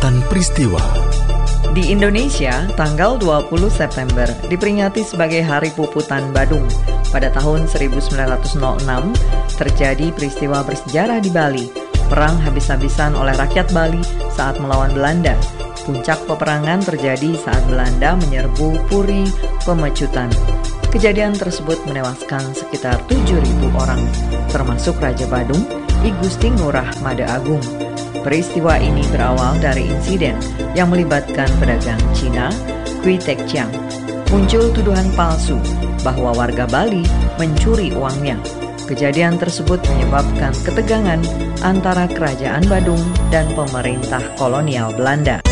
Catatan Peristiwa. Di Indonesia, tanggal 20 September diperingati sebagai Hari Puputan Badung. Pada tahun 1906, terjadi peristiwa bersejarah di Bali. Perang habis-habisan oleh rakyat Bali saat melawan Belanda. Puncak peperangan terjadi saat Belanda menyerbu Puri Pemecutan. Kejadian tersebut menewaskan sekitar 7.000 orang, termasuk Raja Badung, I Gusti Ngurah Mada Agung. Peristiwa ini berawal dari insiden yang melibatkan pedagang Cina, Kui Tek Chiang. Muncul tuduhan palsu bahwa warga Bali mencuri uangnya. Kejadian tersebut menyebabkan ketegangan antara Kerajaan Badung dan pemerintah kolonial Belanda.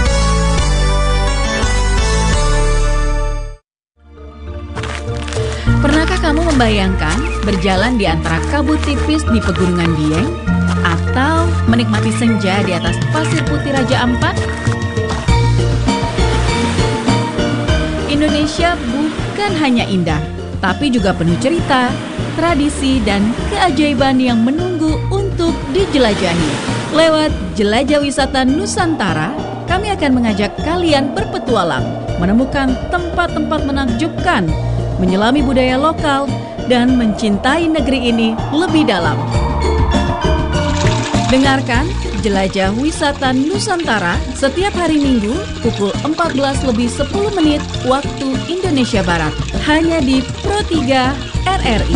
Pernahkah kamu membayangkan berjalan di antara kabut tipis di Pegunungan Dieng? Atau menikmati senja di atas pasir putih Raja Ampat? Indonesia bukan hanya indah, tapi juga penuh cerita, tradisi, dan keajaiban yang menunggu untuk dijelajahi. Lewat Jelajah Wisata Nusantara, kami akan mengajak kalian berpetualang, menemukan tempat-tempat menakjubkan, menyelami budaya lokal, dan mencintai negeri ini lebih dalam. Dengarkan Jelajah Wisata Nusantara setiap hari Minggu pukul 14:10 waktu Indonesia Barat. Hanya di Pro 3 RRI.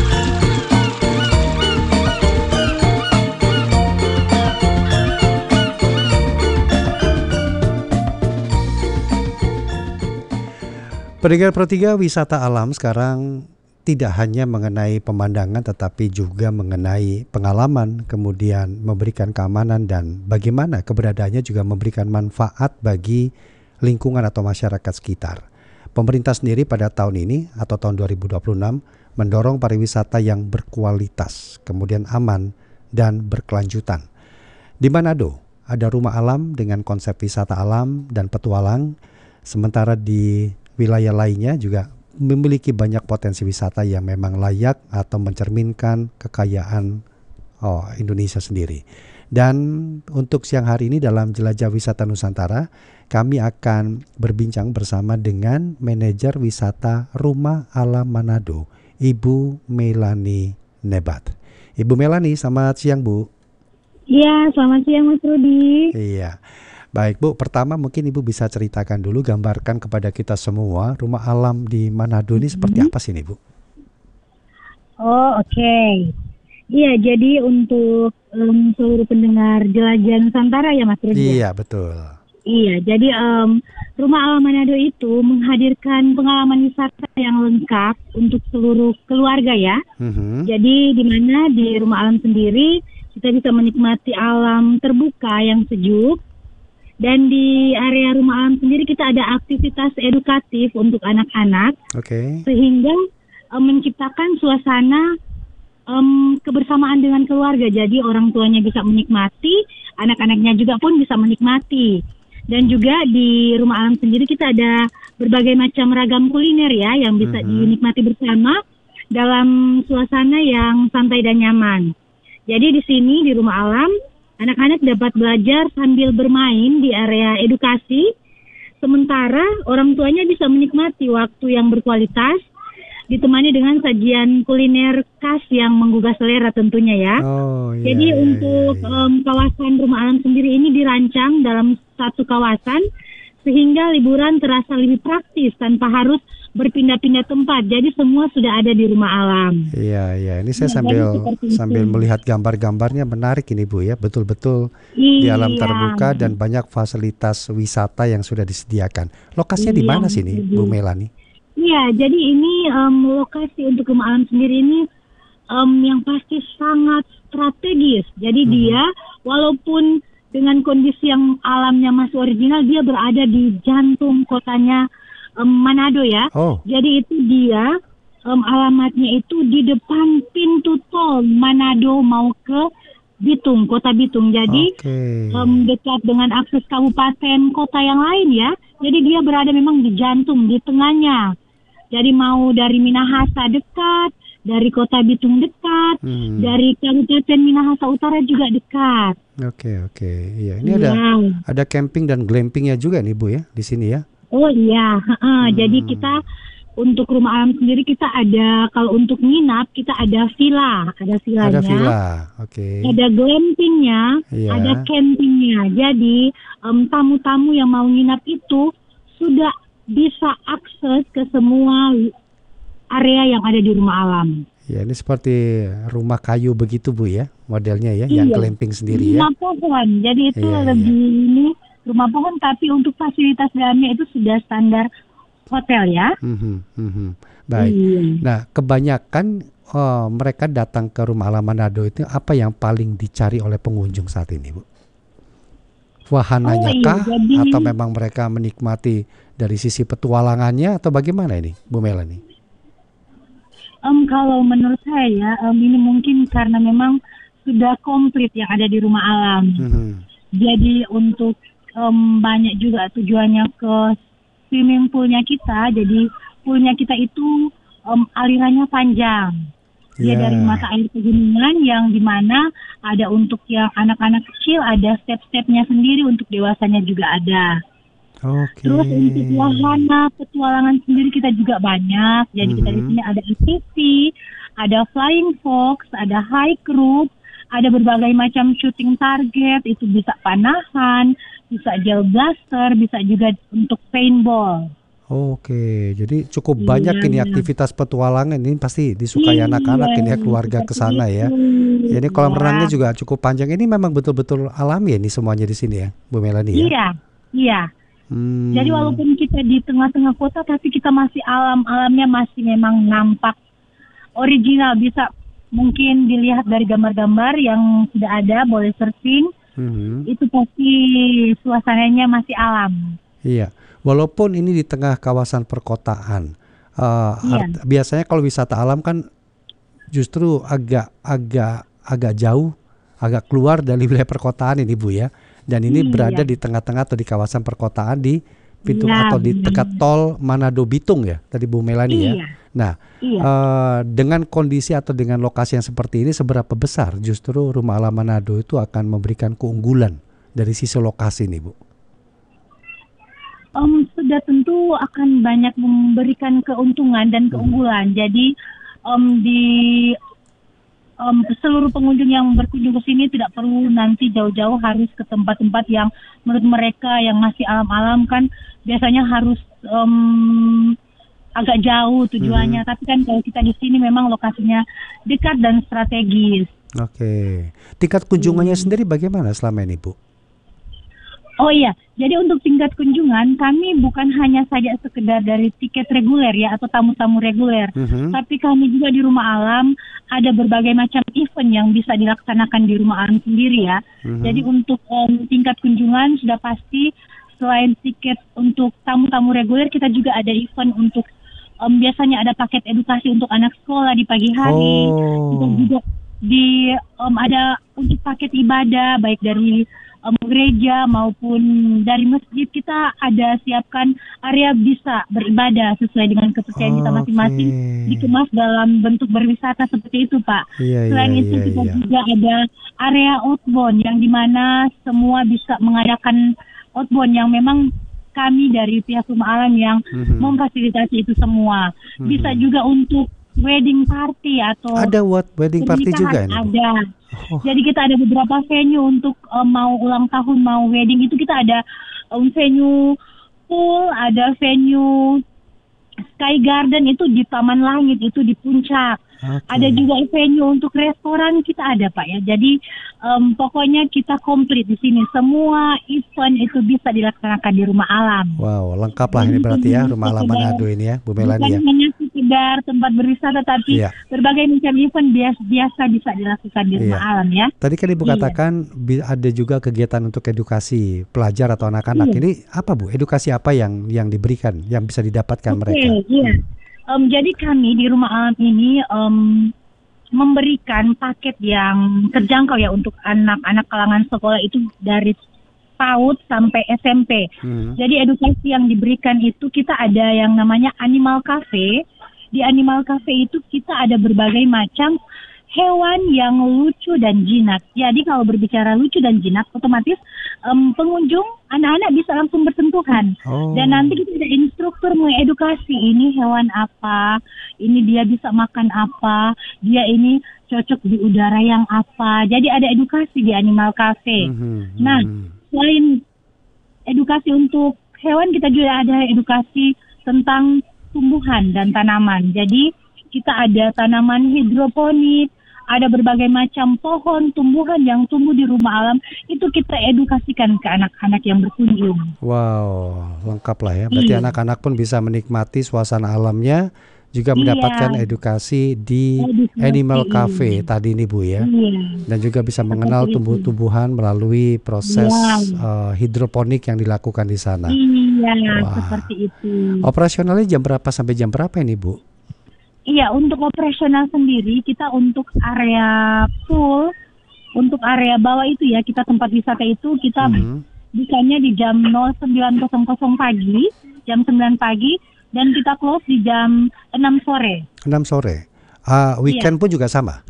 Pendengar Pro 3, wisata alam sekarang tidak hanya mengenai pemandangan tetapi juga mengenai pengalaman, kemudian memberikan keamanan dan bagaimana keberadaannya juga memberikan manfaat bagi lingkungan atau masyarakat sekitar. Pemerintah sendiri pada tahun ini atau tahun 2026 mendorong pariwisata yang berkualitas, kemudian aman dan berkelanjutan. Di Manado ada rumah alam dengan konsep wisata alam dan petualang, sementara di wilayah lainnya juga memiliki banyak potensi wisata yang memang layak atau mencerminkan kekayaan Indonesia sendiri. Dan untuk siang hari ini dalam Jelajah Wisata Nusantara, kami akan berbincang bersama dengan manajer wisata Rumah Alam Manado, Ibu Melani Nebat. Ibu Melani, selamat siang Bu. Iya, selamat siang Mas Rudi. Iya. Baik Bu, pertama mungkin Ibu bisa ceritakan dulu, gambarkan kepada kita semua rumah alam di Manado ini seperti apa sih Bu? Oh oke. Iya, jadi untuk seluruh pendengar Jelajah Nusantara ya Mas Rudi. Iya betul. Iya, jadi Rumah Alam Manado itu menghadirkan pengalaman wisata yang lengkap untuk seluruh keluarga ya. Jadi di mana di Rumah Alam sendiri kita bisa menikmati alam terbuka yang sejuk. Dan di area Rumah Alam sendiri kita ada aktivitas edukatif untuk anak-anak, sehingga menciptakan suasana kebersamaan dengan keluarga. Jadi orang tuanya bisa menikmati, anak-anaknya juga pun bisa menikmati. Dan juga di Rumah Alam sendiri kita ada berbagai macam ragam kuliner ya, yang bisa dinikmati bersama dalam suasana yang santai dan nyaman. Jadi di sini di Rumah Alam, anak-anak dapat belajar sambil bermain di area edukasi, sementara orang tuanya bisa menikmati waktu yang berkualitas, ditemani dengan sajian kuliner khas yang menggugah selera tentunya ya. Jadi untuk kawasan Rumah Alam sendiri ini dirancang dalam satu kawasan, sehingga liburan terasa lebih praktis tanpa harus berpindah-pindah tempat. Jadi semua sudah ada di Rumah Alam. Iya. Ini saya sambil melihat gambar-gambarnya, menarik ini Bu ya. Betul-betul di alam terbuka dan banyak fasilitas wisata yang sudah disediakan. Lokasinya di mana sih nih Bu Melani? Iya, jadi ini lokasi untuk Rumah Alam sendiri ini yang pasti sangat strategis. Jadi dia walaupun dengan kondisi yang alamnya masih original, dia berada di jantung kotanya Manado ya. Jadi itu dia alamatnya itu di depan pintu tol Manado mau ke Bitung, kota Bitung. Jadi dekat dengan akses kabupaten kota yang lain ya. Jadi dia berada memang di jantung, di tengahnya. Jadi mau dari Minahasa dekat, dari kota Bitung dekat, dari Kabupaten Minahasa Utara juga dekat. Oke. Iya, ini ada camping dan glampingnya juga nih Bu ya di sini ya. Oh iya, jadi kita untuk rumah alam sendiri kita ada, kalau untuk nginap kita ada villa, ada villanya. Ada villa, oke. Ada glampingnya, ada campingnya. Jadi tamu-tamu yang mau nginap itu sudah bisa akses ke semua area yang ada di rumah alam. Ya, ini seperti rumah kayu begitu Bu ya, modelnya ya, yang glamping sendiri ya. Rumah pohon, jadi itu lebih ini rumah pohon, tapi untuk fasilitas dalamnya itu sudah standar hotel ya. Baik. Nah, kebanyakan mereka datang ke Rumah Alam Manado itu apa yang paling dicari oleh pengunjung saat ini, Bu? Wahananya kah? Atau memang mereka menikmati dari sisi petualangannya atau bagaimana ini, Bu Melanie? Kalau menurut saya ini mungkin karena memang sudah komplit yang ada di Rumah Alam. Jadi untuk banyak juga tujuannya ke swimming poolnya kita. Jadi poolnya kita itu alirannya panjang. Dia dari mata air pegunungan yang dimana ada untuk yang anak-anak kecil, ada step-stepnya sendiri, untuk dewasanya juga ada. Terus untuk wahana petualangan sendiri kita juga banyak. Jadi kita di sini ada ATV, ada flying fox, ada high group, ada berbagai macam shooting target. Itu bisa panahan, bisa gel blaster, bisa juga untuk paintball. Oke, jadi cukup banyak ini aktivitas petualangan, ini pasti disukai anak-anak ini ya, keluarga ke sana ya. Ini kolam renangnya juga cukup panjang. Ini memang betul-betul alami ya ini semuanya di sini ya, Bu Melanie ya. Iya. Jadi walaupun kita di tengah-tengah kota, tapi kita masih alamnya masih memang nampak original. Bisa mungkin dilihat dari gambar-gambar yang sudah ada, boleh searching. Itu pasti suasananya masih alam. Iya, walaupun ini di tengah kawasan perkotaan. Biasanya kalau wisata alam kan justru agak jauh, agak keluar dari wilayah perkotaan ini Bu ya. Dan ini berada di tengah-tengah atau di kawasan perkotaan di pintu atau di dekat tol Manado Bitung ya, tadi Bu Melanie ya. Nah, dengan kondisi atau dengan lokasi yang seperti ini, seberapa besar justru Rumah Alam Manado itu akan memberikan keunggulan dari sisi lokasi nih Bu? Sudah tentu akan banyak memberikan keuntungan dan keunggulan. Jadi di seluruh pengunjung yang berkunjung ke sini tidak perlu nanti jauh-jauh harus ke tempat-tempat yang menurut mereka yang masih alam-alam kan biasanya harus agak jauh tujuannya. Tapi kan kalau kita di sini memang lokasinya dekat dan strategis. Oke. Tingkat kunjungannya sendiri bagaimana selama ini, Bu? Oh iya, jadi untuk tingkat kunjungan kami bukan hanya saja sekedar dari tiket reguler ya atau tamu-tamu reguler, tapi kami juga di Rumah Alam ada berbagai macam event yang bisa dilaksanakan di Rumah Alam sendiri ya. Jadi untuk tingkat kunjungan sudah pasti selain tiket untuk tamu-tamu reguler, kita juga ada event untuk biasanya ada paket edukasi untuk anak sekolah di pagi hari, untuk juga ada untuk paket ibadah baik dari gereja maupun dari masjid. Kita ada siapkan area bisa beribadah sesuai dengan kepercayaan kita masing-masing, dikemas dalam bentuk berwisata seperti itu Pak. Selain itu kita juga ada area outbound yang dimana semua bisa mengadakan outbound yang memang kami dari pihak Rumah Alam yang memfasilitasi itu semua. Bisa juga untuk wedding party atau ada wedding party juga ini? Ada. Jadi kita ada beberapa venue untuk mau ulang tahun, mau wedding, itu kita ada venue pool, ada venue Sky Garden itu di Taman Langit, itu di puncak. Ada juga venue untuk restoran kita ada Pak ya. Jadi pokoknya kita komplit di sini. Semua event itu bisa dilaksanakan di Rumah Alam. Wow, lengkap lah ini berarti ya Rumah Alam Manado ini ya, Bu Melanie ya. Bukan hanya sekedar tempat berwisata, tapi berbagai macam event biasa bisa dilakukan di Rumah Alam ya. Tadi kan Ibu katakan ada juga kegiatan untuk edukasi pelajar atau anak-anak. Ini apa Bu? Edukasi apa yang diberikan, yang bisa didapatkan mereka? Jadi kami di Rumah Alam ini memberikan paket yang terjangkau ya untuk anak-anak kalangan sekolah itu dari PAUD sampai SMP. Jadi edukasi yang diberikan itu kita ada yang namanya Animal Cafe. Di Animal Cafe itu kita ada berbagai macam hewan yang lucu dan jinak. Jadi kalau berbicara lucu dan jinak, otomatis pengunjung anak-anak bisa langsung bersentuhan. Dan nanti kita ada instruktur mengedukasi, ini hewan apa, ini dia bisa makan apa, dia ini cocok di udara yang apa. Jadi ada edukasi di Animal Cafe. Nah, selain edukasi untuk hewan, kita juga ada edukasi tentang tumbuhan dan tanaman. Jadi kita ada tanaman hidroponik, ada berbagai macam pohon, tumbuhan yang tumbuh di rumah alam. Itu kita edukasikan ke anak-anak yang berkunjung. Wow, lengkap lah ya. Berarti anak-anak pun bisa menikmati suasana alamnya, juga mendapatkan edukasi di Animal Cafe tadi ini Bu ya. Dan juga bisa mengenal tumbuh-tumbuhan melalui proses hidroponik yang dilakukan di sana. Seperti itu. Operasionalnya jam berapa sampai jam berapa ini Bu? Iya, untuk operasional sendiri kita untuk area pool, untuk area bawah itu ya, kita tempat wisata itu kita bisanya di jam 09.00 pagi, jam 9 pagi, dan kita close di jam 6 sore. 6 sore. Weekend pun juga sama?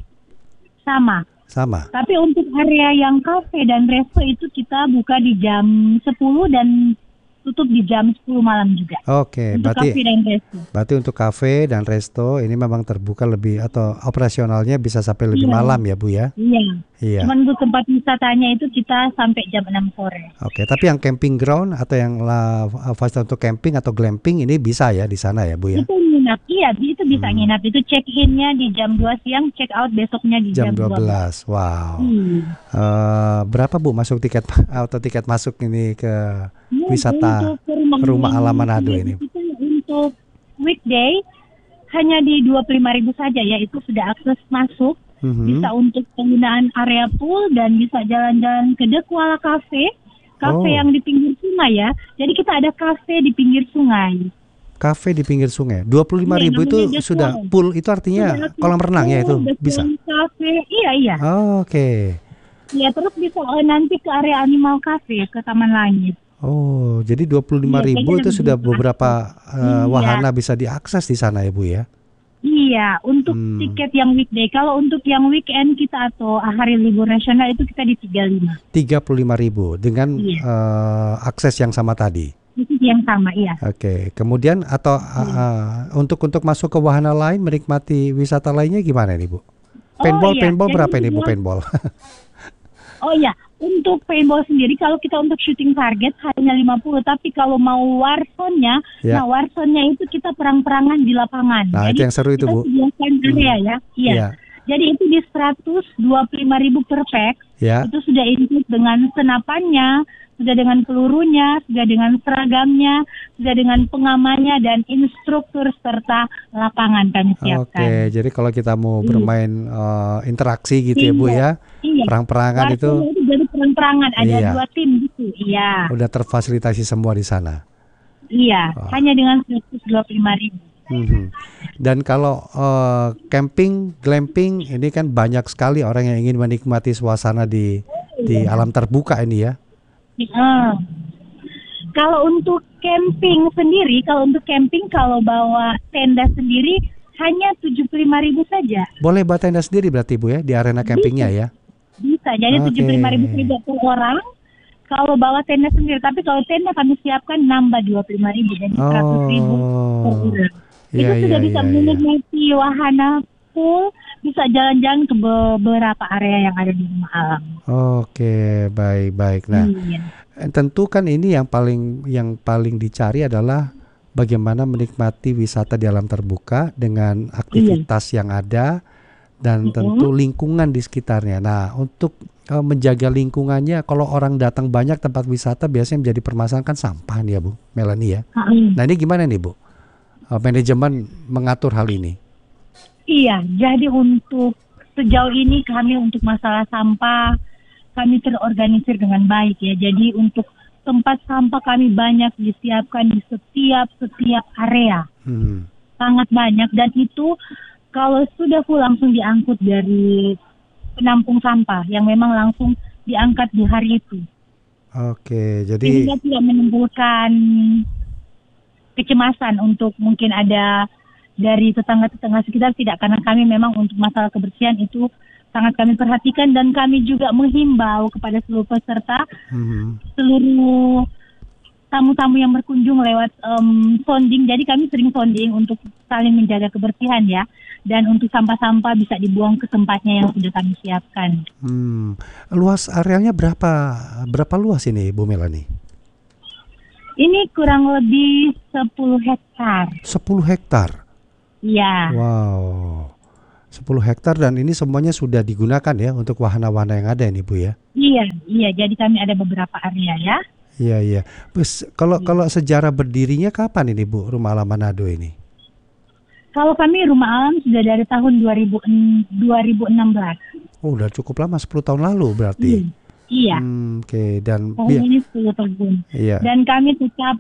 Sama. Tapi untuk area yang cafe dan resto itu kita buka di jam 10 dan tutup di jam 10 malam juga. Oke, berarti untuk kafe dan resto ini memang terbuka lebih, atau operasionalnya bisa sampai lebih malam ya Bu ya? Iya. Cuman untuk tempat wisatanya itu kita sampai jam 6 sore. Oke, tapi yang camping ground atau yang fasilitas untuk camping atau glamping ini bisa ya di sana ya Bu ya? Itu nginap, itu bisa nginap. Itu check-in-nya di jam 2 siang, check out besoknya di jam 12. Wow. Berapa Bu masuk tiket atau tiket masuk ini ke wisata rumah alam Manado ini? Untuk weekday hanya di 25.000 saja ya, itu sudah akses masuk. Bisa untuk penggunaan area pool dan bisa jalan-jalan ke The Koala Cafe yang di pinggir sungai ya. Jadi kita ada cafe di pinggir sungai. Kafe di pinggir sungai. 25.000 itu sudah pool, itu artinya kolam renang ya itu bisa. Cafe, iya. Oke. Ya, terus bisa nanti ke area Animal Cafe, ke Taman Langit. Oh, jadi 25.000 itu sudah beberapa wahana bisa diakses di sana ya Bu ya? Iya, untuk tiket yang weekday. Kalau untuk yang weekend kita atau hari libur nasional itu kita di 35.000 dengan akses yang sama tadi. Yang sama, iya. Oke, kemudian atau untuk masuk ke wahana lain, menikmati wisata lainnya gimana nih Bu? Paintball berapa ini Bu paintball? Oh iya, untuk paintball sendiri kalau kita untuk shooting target hanya 50, tapi kalau mau warzone-nya, warzone-nya itu kita perang-perangan di lapangan. Nah, jadi itu yang seru itu Bu. Area ya. Iya. Jadi itu di 125.000 per pack. Itu sudah include dengan senapannya, sudah dengan pelurunya, sudah dengan seragamnya, sudah dengan pengamannya dan instruktur serta lapangan kami siapkan. Oke, jadi kalau kita mau bermain interaksi gitu ya Bu ya, perang-perangan itu jadi perang-perangan ada 2 tim gitu. Iya. Udah terfasilitasi semua di sana. Iya, hanya dengan 125.000. Dan kalau camping, glamping ini kan banyak sekali orang yang ingin menikmati suasana di alam terbuka ini ya. Kalau untuk camping sendiri, kalau bawa tenda sendiri hanya 75.000 saja. Boleh bawa tenda sendiri berarti Bu ya di arena campingnya ya? Bisa, jadi 75.000 per orang. Kalau bawa tenda sendiri, tapi kalau tenda kami siapkan nambah 25.000 jadi 100.000 per orang. Itu sudah bisa menikmati wahana pool, bisa jalan-jalan ke beberapa area yang ada di rumah alam. Oke, baik. Nah, tentu kan ini yang paling dicari adalah bagaimana menikmati wisata di alam terbuka dengan aktivitas yang ada dan tentu lingkungan di sekitarnya. Nah, untuk menjaga lingkungannya, kalau orang datang banyak tempat wisata biasanya menjadi permasalahan kan sampah nih ya Bu Melanie ya. Nah, ini gimana nih Bu? Manajemen mengatur hal ini? Iya, jadi untuk sejauh ini kami untuk masalah sampah kami terorganisir dengan baik ya. Jadi untuk tempat sampah kami banyak disiapkan di setiap area, sangat banyak, dan itu kalau sudah full langsung diangkut dari penampung sampah yang memang langsung diangkat di hari itu. Oke, jadi sehingga tidak menimbulkan kecemasan untuk mungkin ada dari tetangga-tetangga sekitar tidak, karena kami memang untuk masalah kebersihan itu sangat kami perhatikan, dan kami juga menghimbau kepada seluruh peserta, seluruh tamu-tamu yang berkunjung lewat sounding. Jadi kami sering sounding untuk saling menjaga kebersihan ya, dan untuk sampah-sampah bisa dibuang ke tempatnya yang sudah kami siapkan. Luas areanya berapa luas ini Bu Melani? Ini kurang lebih 10 hektar. 10 hektar? Iya. Wow, 10 hektar, dan ini semuanya sudah digunakan ya untuk wahana-wahana yang ada ini Bu ya? Iya. Jadi kami ada beberapa area ya. Iya. Kalau sejarah berdirinya kapan ini Bu, Rumah Alam Manado ini? Kalau kami Rumah Alam sudah dari tahun 2016. Oh, udah cukup lama, 10 tahun lalu berarti. Iya. Oke. Dan ini 10 tahun. Iya. Dan kami tetap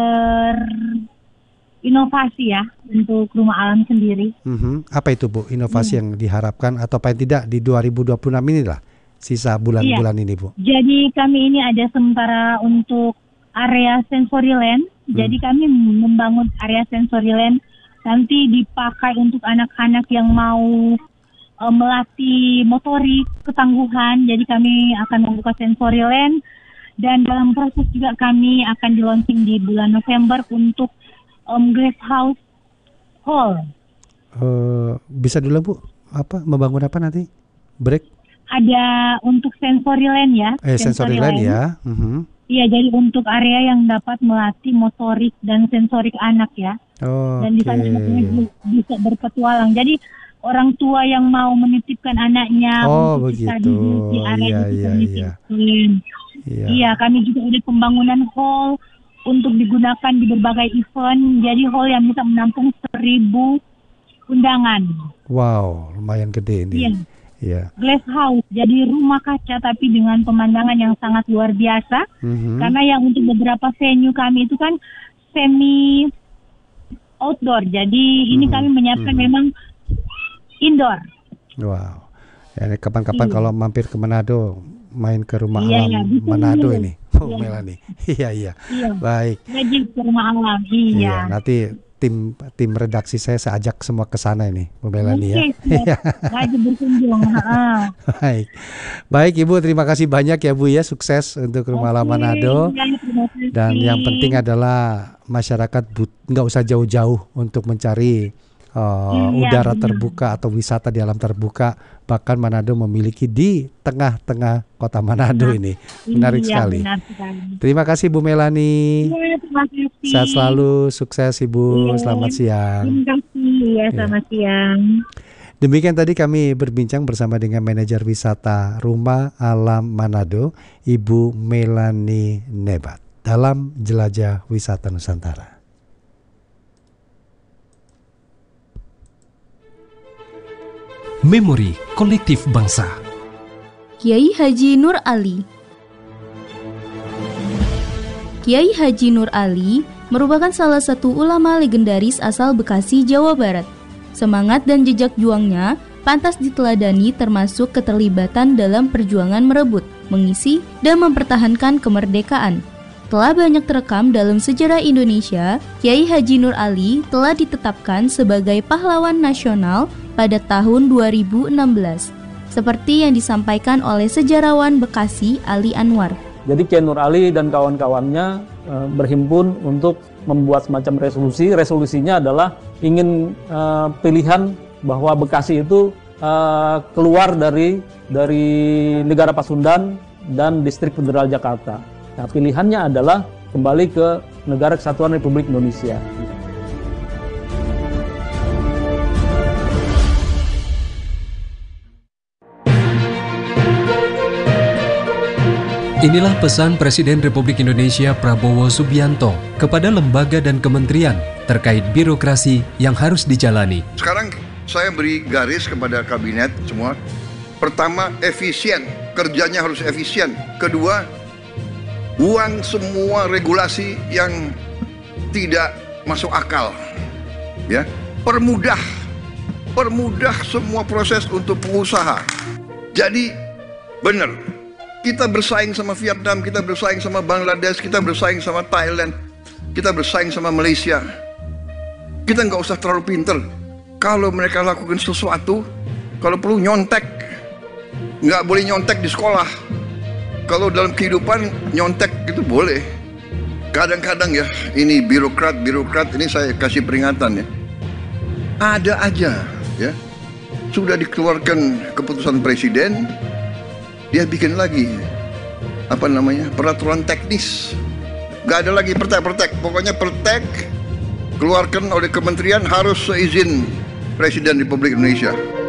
berinovasi ya untuk Rumah Alam sendiri. Apa itu Bu, inovasi yang diharapkan atau paling tidak di 2026 inilah, sisa bulan-bulan ini Bu? Jadi kami ini ada sementara untuk area Sensoryland. Jadi kami membangun area Sensoryland nanti dipakai untuk anak-anak yang mau melatih motorik, ketangguhan. Jadi kami akan membuka Sensoryland, dan dalam proses juga kami akan di-launching di bulan November untuk Glass House Hall. Bisa dulu Bu, membangun apa nanti? Break? Ada untuk Sensoryland ya. Sensoryland ya. Iya, jadi untuk area yang dapat melatih motorik dan sensorik anak ya. Dan di sana anaknya bisa berpetualang. Jadi orang tua yang mau menitipkan anaknya untuk bisa di area Iya. Iya, kami juga ada pembangunan hall untuk digunakan di berbagai event. Jadi hall yang bisa menampung 1.000 undangan. Wow, lumayan gede ini. Iya. Glass house, jadi rumah kaca tapi dengan pemandangan yang sangat luar biasa. Karena yang untuk beberapa venue kami itu kan semi outdoor. Jadi ini kami menyiapkan memang indoor. Wow. Ya, kapan-kapan kalau mampir ke Manado, main ke Rumah Alam Manado ini. Melani. Iya. Baik. Jadi ke Rumah Alam. Iya. Nanti tim redaksi saya ajak semua ke sana ini, Bu Melani ya. Wajib berkunjung. Baik Ibu, terima kasih banyak ya Bu ya, sukses untuk Rumah Alam Manado. Dan yang penting adalah masyarakat nggak usah jauh-jauh untuk mencari udara terbuka atau wisata di alam terbuka. Bahkan Manado memiliki di tengah-tengah kota Manado ini. Menarik sekali. Terima kasih Bu Melani. Terima kasih. Sehat selalu, sukses Ibu. Selamat siang. Terima kasih. Selamat siang. Demikian tadi kami berbincang bersama dengan manajer wisata Rumah Alam Manado, Ibu Melani Nebat, dalam Jelajah Wisata Nusantara. Memori Kolektif Bangsa. Kiai Haji Nur Ali. Kiai Haji Nur Ali merupakan salah satu ulama legendaris asal Bekasi, Jawa Barat. Semangat dan jejak juangnya pantas diteladani, termasuk keterlibatan dalam perjuangan merebut, mengisi, dan mempertahankan kemerdekaan. Telah banyak terekam dalam sejarah Indonesia, Kiai Haji Nur Ali telah ditetapkan sebagai pahlawan nasional pada tahun 2016, seperti yang disampaikan oleh sejarawan Bekasi Ali Anwar. Jadi Kiai Nur Ali dan kawan-kawannya berhimpun untuk membuat semacam resolusi. Resolusinya adalah ingin pilihan bahwa Bekasi itu keluar dari negara Pasundan dan Distrik Federal Jakarta. Nah, pilihannya adalah kembali ke Negara Kesatuan Republik Indonesia. Inilah pesan Presiden Republik Indonesia Prabowo Subianto kepada lembaga dan kementerian terkait birokrasi yang harus dijalani. Sekarang saya beri garis kepada kabinet semua. Pertama, efisien. Kerjanya harus efisien. Kedua, buang semua regulasi yang tidak masuk akal. Ya, permudah semua proses untuk pengusaha. Jadi benar. Kita bersaing sama Vietnam, kita bersaing sama Bangladesh, kita bersaing sama Thailand, kita bersaing sama Malaysia. Kita nggak usah terlalu pinter. Kalau mereka lakukan sesuatu, kalau perlu nyontek, nggak boleh nyontek di sekolah. Kalau dalam kehidupan nyontek itu boleh. Kadang-kadang ya, ini birokrat ini saya kasih peringatan ya. Ada aja ya, sudah dikeluarkan keputusan presiden, dia bikin lagi peraturan teknis. Gak ada lagi pertek. Pokoknya pertek keluarkan oleh kementerian harus seizin Presiden Republik Indonesia.